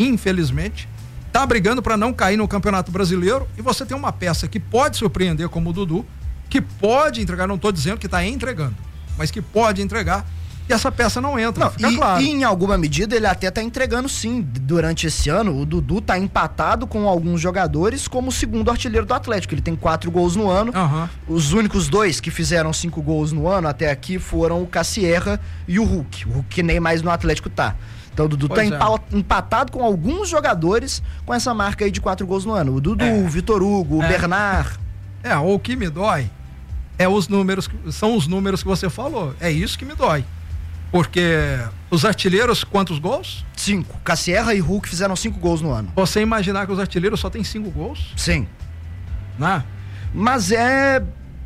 infelizmente, tá brigando para não cair no Campeonato Brasileiro, e você tem uma peça que pode surpreender como o Dudu, que pode entregar, não tô dizendo que tá entregando, mas que pode entregar, e essa peça não entra, fica claro. E em alguma medida ele até tá entregando sim, durante esse ano. O Dudu tá empatado com alguns jogadores como o segundo artilheiro do Atlético, ele tem 4 gols no ano. Os únicos 2 que fizeram 5 gols no ano até aqui foram o Cassierra e o Hulk que nem mais no Atlético tá. Então o Dudu tá empatado com alguns jogadores com essa marca aí de 4 gols no ano. O Dudu, o Vitor Hugo, o Bernard. O que me dói são os números que você falou. É isso que me dói. Porque os artilheiros, quantos gols? 5. Cassierra e Hulk fizeram 5 gols no ano. Você imaginar que os artilheiros só tem 5 gols? Sim. Né? Mas é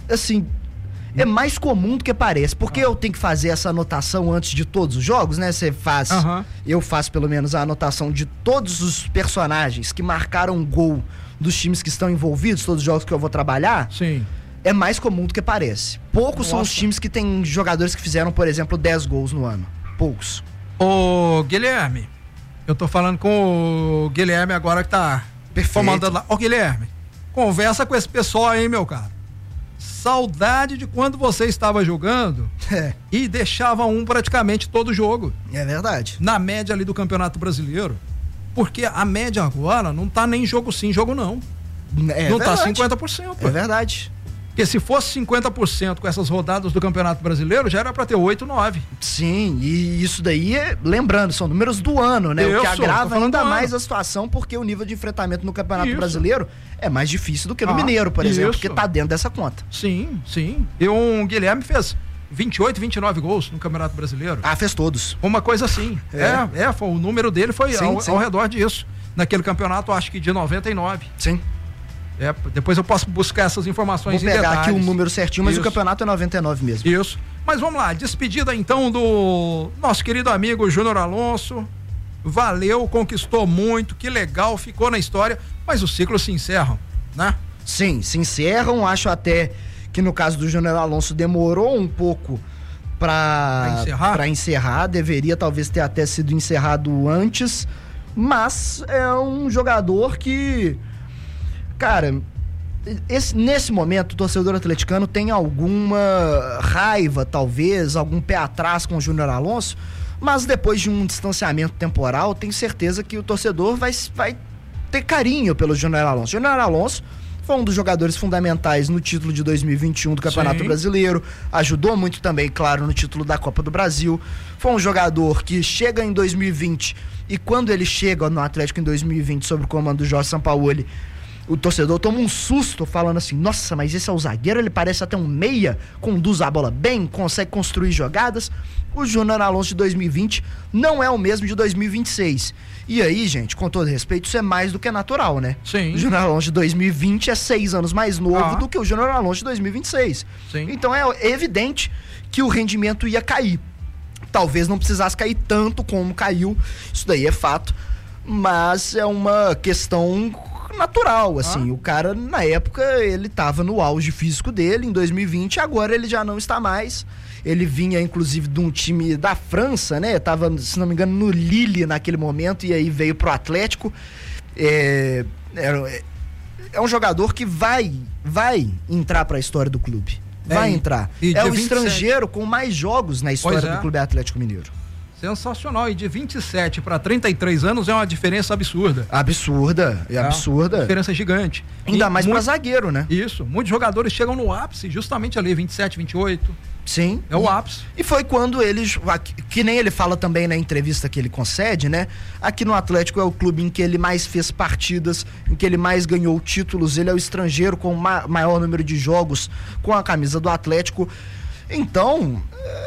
mais comum do que parece, porque eu tenho que fazer essa anotação antes de todos os jogos, né? Você faz, eu faço pelo menos a anotação de todos os personagens que marcaram gol dos times que estão envolvidos, todos os jogos que eu vou trabalhar. Sim. É mais comum do que parece. Poucos são os times que têm jogadores que fizeram, por exemplo, 10 gols no ano. Poucos. Ô, Guilherme, eu tô falando com o Guilherme agora que tá comandando lá. Ô, Guilherme, conversa com esse pessoal aí, meu cara. Saudade de quando você estava jogando e deixava praticamente todo jogo. É verdade. Na média ali do Campeonato Brasileiro. Porque a média agora não tá nem jogo sim, jogo não. Não tá 50%. É verdade. Porque se fosse 50% com essas rodadas do Campeonato Brasileiro, já era para ter 8, 9. Sim, e isso daí, lembrando, são números do ano, né? O que agrava ainda mais a situação, porque o nível de enfrentamento no Campeonato Brasileiro é mais difícil do que no Mineiro, por exemplo, porque tá dentro dessa conta. Sim, sim. E o Guilherme fez 28, 29 gols no Campeonato Brasileiro. Fez todos. Uma coisa assim. O número dele foi ao redor disso. Naquele campeonato, acho que de 99. Sim. Depois eu posso buscar essas informações em detalhes. Vou pegar aqui o número certinho, mas o campeonato é 99 mesmo. Isso. Mas vamos lá, despedida então do nosso querido amigo Júnior Alonso. Valeu, conquistou muito, que legal, ficou na história, mas os ciclos se encerram, né? Sim, se encerram. Acho até que no caso do Júnior Alonso demorou um pouco para encerrar. Deveria talvez ter até sido encerrado antes, mas é um jogador que, cara, nesse momento o torcedor atleticano tem alguma raiva, talvez, algum pé atrás com o Júnior Alonso, mas depois de um distanciamento temporal, tenho certeza que o torcedor vai ter carinho pelo Júnior Alonso. Júnior Alonso foi um dos jogadores fundamentais no título de 2021 do Campeonato Brasileiro, ajudou muito também, claro, no título da Copa do Brasil. Foi um jogador que chega em 2020 e quando ele chega no Atlético em 2020 sob o comando do Jorge Sampaoli, o torcedor toma um susto falando assim: nossa, mas esse é o zagueiro, ele parece até um meia, conduz a bola bem, consegue construir jogadas. O Júnior Alonso de 2020 não é o mesmo de 2026. E aí, gente, com todo respeito, isso é mais do que natural, né? Sim. O Júnior Alonso de 2020 é 6 anos mais novo do que o Júnior Alonso de 2026. Sim. Então é evidente que o rendimento ia cair. Talvez não precisasse cair tanto como caiu, isso daí é fato, mas é uma questão natural, assim. O cara, na época, ele tava no auge físico dele, em 2020, agora ele já não está mais. Ele vinha, inclusive, de um time da França, né? Tava, se não me engano, no Lille naquele momento, e aí veio pro Atlético. É um jogador que vai entrar pra história do clube. Vai entrar. É o estrangeiro com mais jogos na história do Clube Atlético Mineiro. Sensacional. E de 27 para 33 anos é uma diferença absurda. Absurda. Uma diferença gigante. Ainda mais pra zagueiro, né? Isso. Muitos jogadores chegam no ápice justamente ali, 27, 28. Sim. É o ápice. E foi quando eles, que nem ele fala também na entrevista que ele concede, né? Aqui no Atlético é o clube em que ele mais fez partidas, em que ele mais ganhou títulos. Ele é o estrangeiro com o maior número de jogos com a camisa do Atlético. Então,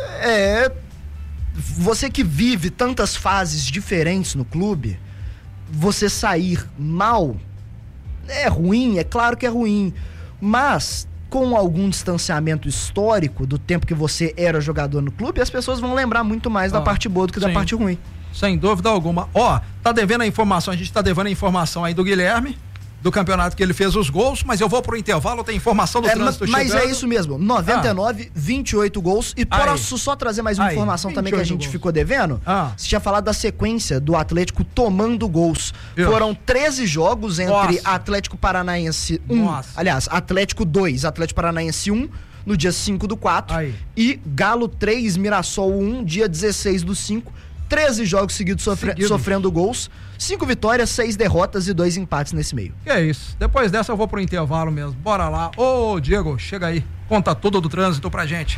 você que vive tantas fases diferentes no clube, você sair mal é ruim, é claro que é ruim, mas com algum distanciamento histórico do tempo que você era jogador no clube, as pessoas vão lembrar muito mais da parte boa do que da parte ruim. Sem dúvida alguma. Tá devendo a informação, a gente tá devendo a informação aí do Guilherme, do campeonato que ele fez os gols, mas eu vou pro intervalo, tem informação do trânsito chegando. Mas é isso mesmo, 99, 28 gols. E posso só trazer mais uma informação também que a gente ficou devendo? Você tinha falado da sequência do Atlético tomando gols. Foram 13 jogos entre Atlético Paranaense 1, aliás, Atlético 2, Atlético Paranaense 1, no dia 5/4, e Galo 3, Mirassol 1, dia 16/5. 13 jogos seguidos sofrendo gols, 5 vitórias, 6 derrotas e 2 empates nesse meio. Que é isso. Depois dessa eu vou pro intervalo mesmo. Bora lá. Ô, Diego, chega aí. Conta tudo do trânsito pra gente.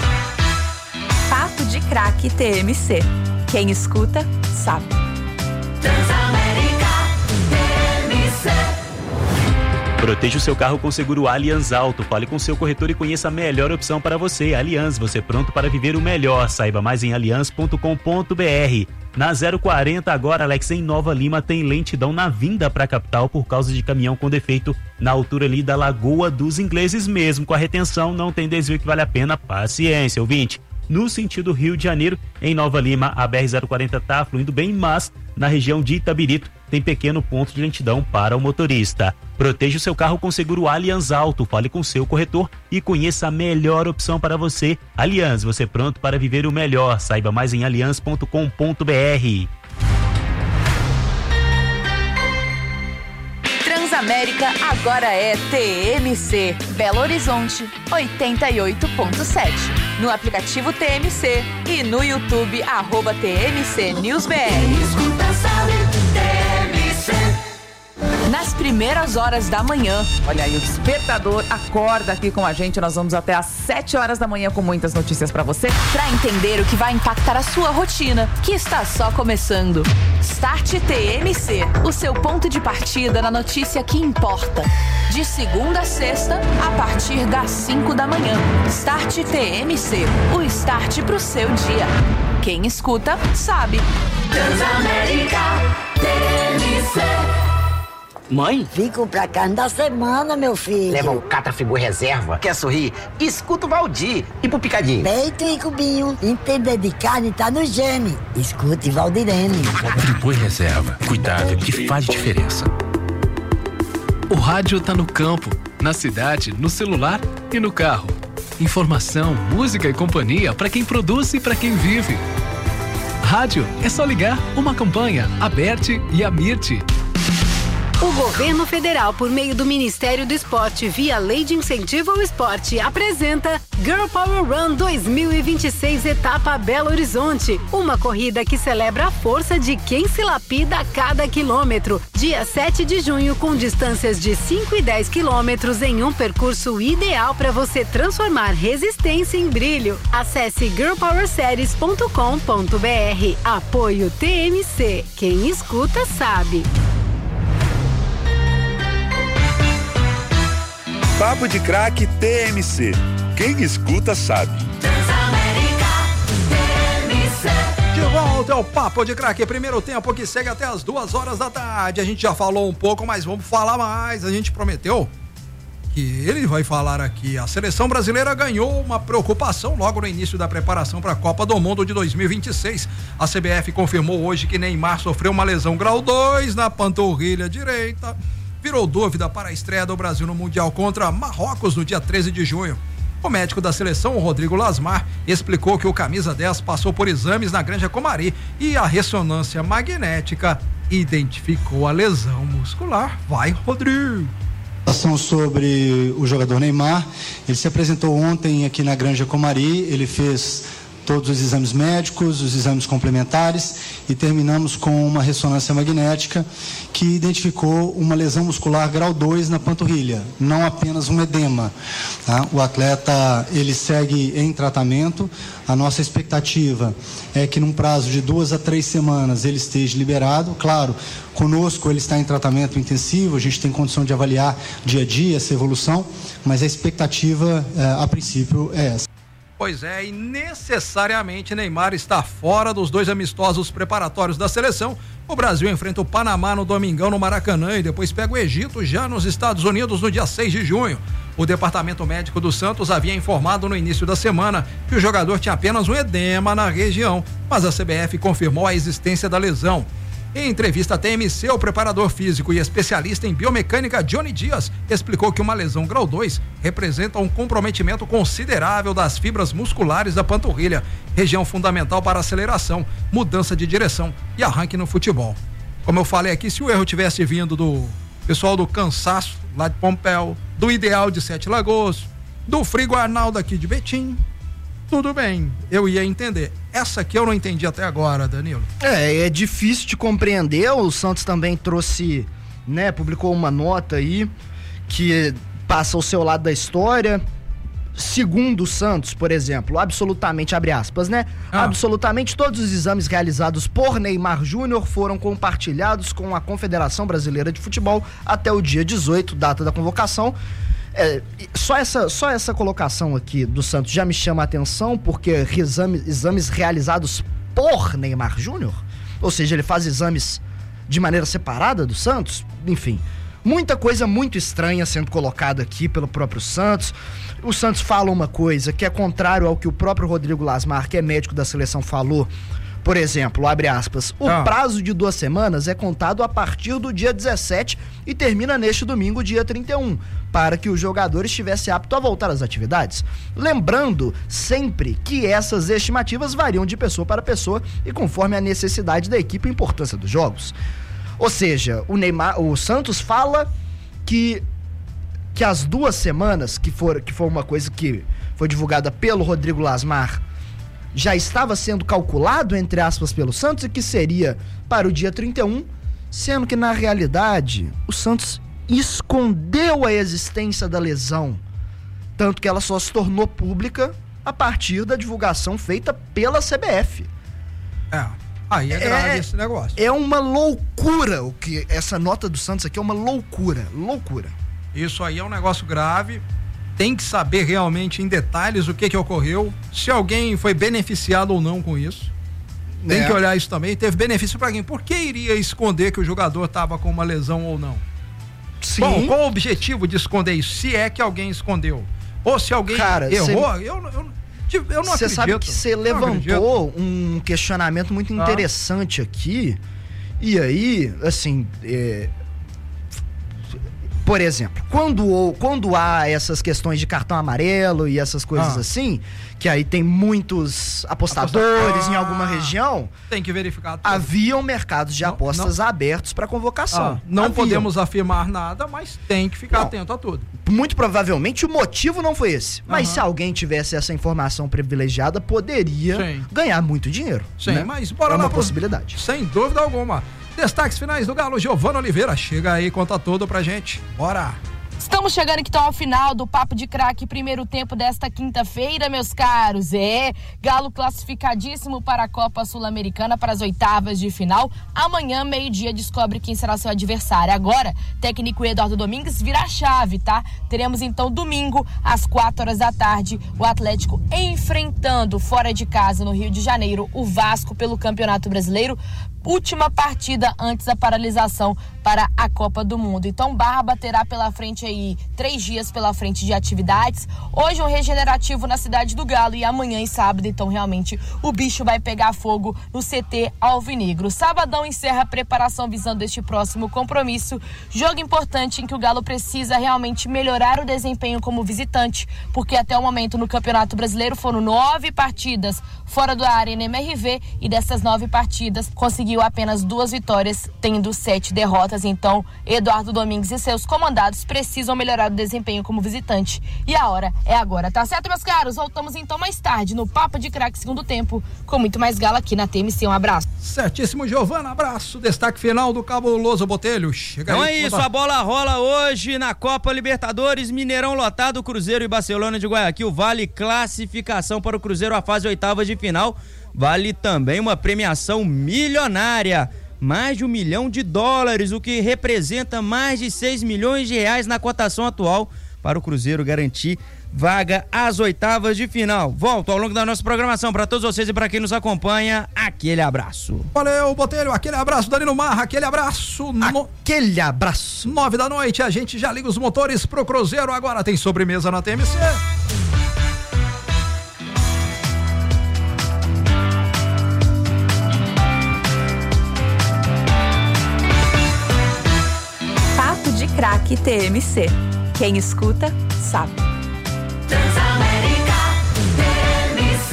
Papo de Craque TMC. Quem escuta, sabe. Transamérica TMC. Proteja o seu carro com seguro Allianz Auto. Fale com seu corretor e conheça a melhor opção para você. Allianz, você pronto para viver o melhor. Saiba mais em allianz.com.br. Na 040 agora, Alex, em Nova Lima, tem lentidão na vinda para a capital por causa de caminhão com defeito na altura ali da Lagoa dos Ingleses mesmo. Com a retenção, não tem desvio que vale a pena. Paciência, ouvinte. No sentido Rio de Janeiro, em Nova Lima, a BR-040 tá fluindo bem, mas na região de Itabirito tem pequeno ponto de lentidão para o motorista. Proteja o seu carro com seguro Allianz Auto. Fale com seu corretor e conheça a melhor opção para você. Allianz, você pronto para viver o melhor. Saiba mais em allianz.com.br. Transamérica agora é TMC. Belo Horizonte, 88.7. No aplicativo TMC e no YouTube, @TMC NewsBR. Escuta, sabe, TMC. Nas primeiras horas da manhã. Olha aí, o despertador acorda aqui com a gente. Nós vamos até às 7 horas da manhã com muitas notícias pra você. Pra entender o que vai impactar a sua rotina, que está só começando. Start TMC, o seu ponto de partida na notícia que importa. De segunda a sexta, a partir das 5 da manhã. Start TMC, o start pro seu dia. Quem escuta, sabe. Transamérica TMC. Mãe? Fico pra cada semana, meu filho. Leva um Catrafigu reserva. Quer sorrir? Escuta o Valdir. E pro Picadinho? Peito e cubinho. Entender de carne tá no gene. Escute Valdirene. Frigo reserva. Cuidado que faz diferença. O rádio tá no campo, na cidade, no celular e no carro. Informação, música e companhia para quem produz e para quem vive. Rádio é só ligar. Uma campanha, Aberte e Amirte. O governo federal, por meio do Ministério do Esporte, via Lei de Incentivo ao Esporte, apresenta Girl Power Run 2026, etapa Belo Horizonte. Uma corrida que celebra a força de quem se lapida a cada quilômetro. Dia 7 de junho, com distâncias de 5 e 10 quilômetros em um percurso ideal para você transformar resistência em brilho. Acesse girlpowerseries.com.br. Apoio TMC. Quem escuta sabe. Papo de Craque TMC. Quem escuta sabe. De volta ao Papo de Craque. Primeiro tempo que segue até as 2 horas da tarde. A gente já falou um pouco, mas vamos falar mais. A gente prometeu que ele vai falar aqui. A seleção brasileira ganhou uma preocupação logo no início da preparação para a Copa do Mundo de 2026. A CBF confirmou hoje que Neymar sofreu uma lesão grau 2 na panturrilha direita. Virou dúvida para a estreia do Brasil no Mundial contra Marrocos no dia 13 de junho. O médico da seleção, Rodrigo Lasmar, explicou que o camisa 10 passou por exames na Granja Comari e a ressonância magnética identificou a lesão muscular. Vai, Rodrigo. Sobre o jogador Neymar, ele se apresentou ontem aqui na Granja Comari, ele fez todos os exames médicos, os exames complementares e terminamos com uma ressonância magnética que identificou uma lesão muscular grau 2 na panturrilha, não apenas um edema. Tá? O atleta, ele segue em tratamento. A nossa expectativa é que num prazo de 2 a 3 semanas ele esteja liberado. Claro, conosco ele está em tratamento intensivo, a gente tem condição de avaliar dia a dia essa evolução, mas a expectativa a princípio é essa. Pois é, e necessariamente Neymar está fora dos 2 amistosos preparatórios da seleção. O Brasil enfrenta o Panamá no domingão no Maracanã e depois pega o Egito já nos Estados Unidos no dia 6 de junho. O departamento médico do Santos havia informado no início da semana que o jogador tinha apenas um edema na região, mas a CBF confirmou a existência da lesão. Em entrevista à TMC, o preparador físico e especialista em biomecânica Johnny Dias explicou que uma lesão grau 2 representa um comprometimento considerável das fibras musculares da panturrilha, região fundamental para aceleração, mudança de direção e arranque no futebol. Como eu falei aqui, se o erro tivesse vindo do pessoal do Cansaço, lá de Pompéu, do Ideal de Sete Lagoas, do Frigo Arnaldo aqui de Betim, tudo bem, eu ia entender. Essa aqui eu não entendi até agora, Danilo. É difícil de compreender. O Santos também trouxe, né, publicou uma nota aí que passa ao seu lado da história. Segundo o Santos, por exemplo, absolutamente, abre aspas, né? Absolutamente todos os exames realizados por Neymar Júnior foram compartilhados com a Confederação Brasileira de Futebol até o dia 18, data da convocação. Só essa colocação aqui do Santos já me chama a atenção, porque exames realizados por Neymar Júnior, ou seja, ele faz exames de maneira separada do Santos, enfim, muita coisa muito estranha sendo colocada aqui pelo próprio Santos. O Santos fala uma coisa que é contrário ao que o próprio Rodrigo Lasmar, que é médico da seleção, falou. Por exemplo, abre aspas, o prazo de 2 semanas é contado a partir do dia 17 e termina neste domingo, dia 31, para que o jogador estivesse apto a voltar às atividades. Lembrando sempre que essas estimativas variam de pessoa para pessoa e conforme a necessidade da equipe e a importância dos jogos. Ou seja, o Santos fala que as 2 semanas, que foi uma coisa que foi divulgada pelo Rodrigo Lasmar, já estava sendo calculado, entre aspas, pelo Santos, e que seria para o dia 31, sendo que, na realidade, o Santos escondeu a existência da lesão, tanto que ela só se tornou pública a partir da divulgação feita pela CBF. Aí é grave esse negócio. É uma loucura o que essa nota do Santos aqui é uma loucura. Isso aí é um negócio grave. Tem que saber realmente em detalhes o que ocorreu, se alguém foi beneficiado ou não com isso. Tem que olhar isso também. Teve benefício para quem? Por que iria esconder que o jogador estava com uma lesão ou não? Sim. Bom, qual o objetivo de esconder isso? Se é que alguém escondeu. Ou se alguém errou, eu não acredito. Você sabe que você levantou um questionamento muito interessante aqui. E aí, assim... Por exemplo, quando há essas questões de cartão amarelo e essas coisas assim, que aí tem muitos apostadores em alguma região, tem que verificar tudo. Haviam mercados de apostas abertos para convocação. Não podemos afirmar nada, mas tem que ficar atento a tudo. Muito provavelmente o motivo não foi esse. Mas se alguém tivesse essa informação privilegiada, poderia ganhar muito dinheiro. Sim, né? mas bora lá. É uma possibilidade. Sem dúvida alguma. Destaques finais do Galo, Giovana Oliveira. Chega aí, conta tudo pra gente. Bora! Estamos chegando então ao final do Papo de Craque, primeiro tempo desta quinta-feira, meus caros. Galo classificadíssimo para a Copa Sul-Americana, para as 8ª de final. Amanhã, meio-dia, descobre quem será seu adversário. Agora, técnico Eduardo Domingues vira a chave, tá? Teremos então domingo, às 4h, o Atlético enfrentando fora de casa, no Rio de Janeiro, o Vasco pelo Campeonato Brasileiro. Última partida antes da paralisação para a Copa do Mundo. Então, Barba terá pela frente aí 3 dias pela frente de atividades. Hoje um regenerativo na cidade do Galo e amanhã e sábado, então realmente o bicho vai pegar fogo no CT Alvinegro. Sabadão encerra a preparação visando este próximo compromisso. Jogo importante em que o Galo precisa realmente melhorar o desempenho como visitante, porque até o momento no Campeonato Brasileiro foram 9 partidas fora da Arena MRV e dessas 9 partidas conseguiu apenas 2 vitórias, tendo 7 derrotas. Então, Eduardo Domingues e seus comandados precisam melhorar o desempenho como visitante. E a hora é agora, tá certo, meus caros? Voltamos então mais tarde no Papo de Craque segundo tempo, com muito mais Galo aqui na TMC. Um abraço. Certíssimo, Giovana, abraço. Destaque final do cabuloso Botelho. Chega então aí, é isso, a bola rola hoje na Copa Libertadores, Mineirão lotado, Cruzeiro e Barcelona de Guayaquil. Vale classificação para o Cruzeiro à fase 8ª de final. Vale também uma premiação milionária, mais de $1 milhão, o que representa mais de 6 milhões de reais na cotação atual para o Cruzeiro garantir vaga às 8ª de final. Volto ao longo da nossa programação para todos vocês e para quem nos acompanha, aquele abraço. Valeu, Botelho, aquele abraço, Danilo Marra, aquele abraço. Aquele abraço. 9h, a gente já liga os motores pro Cruzeiro, agora tem sobremesa na TMC. Craque TMC. Quem escuta, sabe. Transamérica TMC.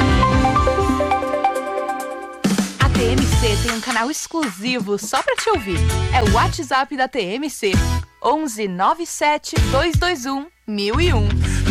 A TMC tem um canal exclusivo só pra te ouvir. É o WhatsApp da TMC. 11 97 221 1001.